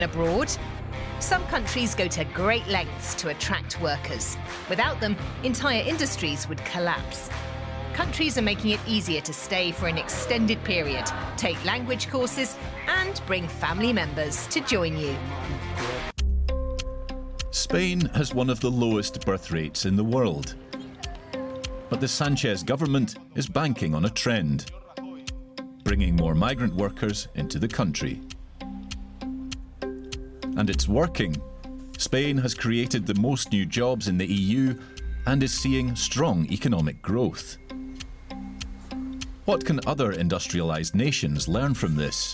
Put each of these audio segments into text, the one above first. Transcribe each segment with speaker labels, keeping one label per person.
Speaker 1: abroad. Some countries go to great lengths to attract workers. Without them, entire industries would collapse. Countries are making it easier to stay for an extended period, take language courses, and bring family members to join you.
Speaker 2: Spain has one of the lowest birth rates in the world. But the Sanchez government is banking on a trend, bringing more migrant workers into the country. And it's working. Spain has created the most new jobs in the EU and is seeing strong economic growth. What can other industrialised nations learn from this?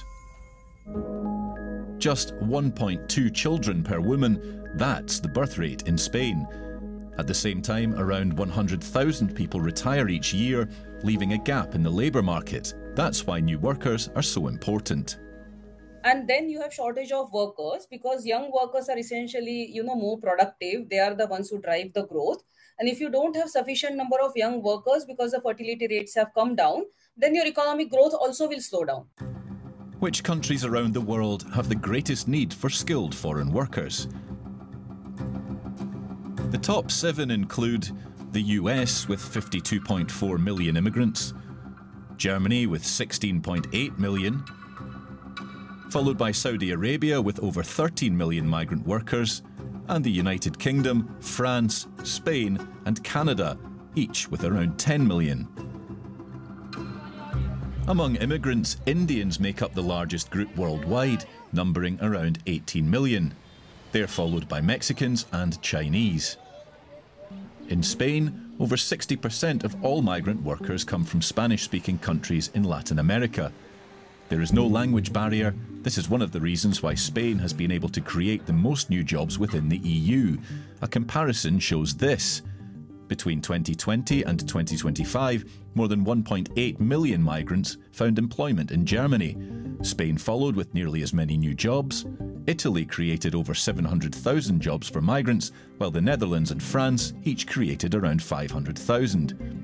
Speaker 2: Just 1.2 children per woman, that's the birth rate in Spain. At the same time, around 100,000 people retire each year, leaving a gap in the labour market. That's why new workers are so important.
Speaker 3: And then you have shortage of workers because young workers are essentially, more productive. They are the ones who drive the growth. And if you don't have sufficient number of young workers because the fertility rates have come down, then your economic growth also will slow down.
Speaker 2: Which countries around the world have the greatest need for skilled foreign workers? The top 7 include the US with 52.4 million immigrants, Germany with 16.8 million, followed by Saudi Arabia with over 13 million migrant workers, and the United Kingdom, France, Spain and Canada, each with around 10 million. Among immigrants, Indians make up the largest group worldwide, numbering around 18 million. They're followed by Mexicans and Chinese. In Spain, over 60% of all migrant workers come from Spanish-speaking countries in Latin America. There is no language barrier. This is one of the reasons why Spain has been able to create the most new jobs within the EU. A comparison shows this. Between 2020 and 2025, more than 1.8 million migrants found employment in Germany. Spain followed with nearly as many new jobs. Italy created over 700,000 jobs for migrants, while the Netherlands and France each created around 500,000.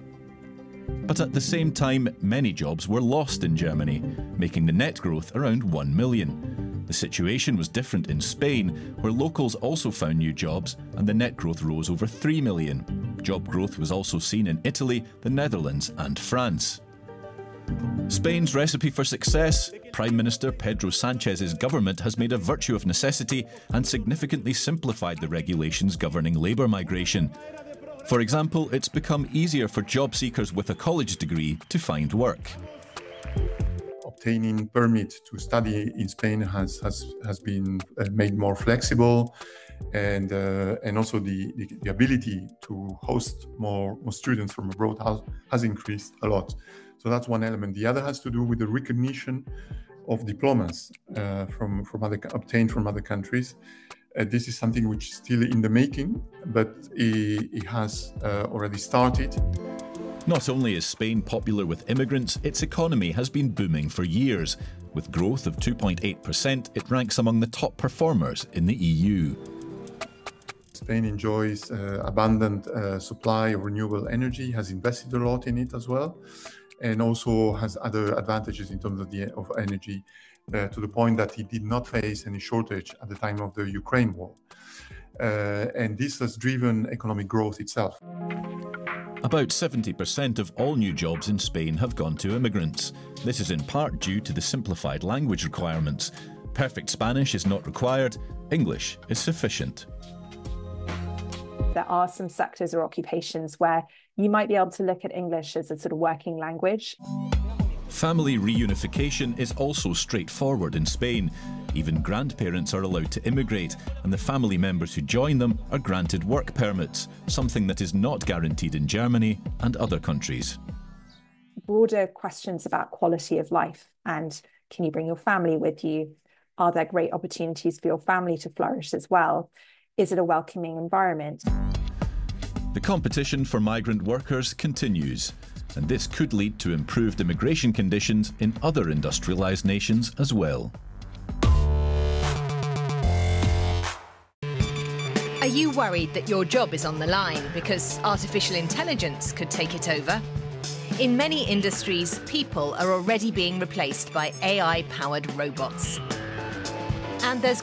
Speaker 2: But at the same time, many jobs were lost in Germany, making the net growth around 1 million. The situation was different in Spain, where locals also found new jobs and the net growth rose over 3 million. Job growth was also seen in Italy, the Netherlands and France. Spain's recipe for success? Prime Minister Pedro Sanchez's government has made a virtue of necessity and significantly simplified the regulations governing labour migration. For example, it's become easier for job seekers with a college degree to find work.
Speaker 4: Obtaining permit to study in Spain has been made more flexible, and also the ability to host more students from abroad has increased a lot. So that's one element. The other has to do with the recognition of diplomas obtained from other countries. This is something which is still in the making, but it has already started.
Speaker 2: Not only is Spain popular with immigrants, its economy has been booming for years. With growth of 2.8%, it ranks among the top performers in the EU.
Speaker 4: Spain enjoys abundant supply of renewable energy, has invested a lot in it as well, and also has other advantages in terms of energy, to the point that it did not face any shortage at the time of the Ukraine war. And this has driven economic growth itself.
Speaker 2: About 70% of all new jobs in Spain have gone to immigrants. This is in part due to the simplified language requirements. Perfect Spanish is not required, English is sufficient.
Speaker 5: There are some sectors or occupations where you might be able to look at English as a sort of working language.
Speaker 2: Family reunification is also straightforward in Spain. Even grandparents are allowed to immigrate, and the family members who join them are granted work permits, something that is not guaranteed in Germany and other countries.
Speaker 5: Broader questions about quality of life and can you bring your family with you? Are there great opportunities for your family to flourish as well? Is it a welcoming environment?
Speaker 2: The competition for migrant workers continues, and this could lead to improved immigration conditions in other industrialised nations as well.
Speaker 1: Are you worried that your job is on the line because artificial intelligence could take it over? In many industries, people are already being replaced by AI-powered robots. And there's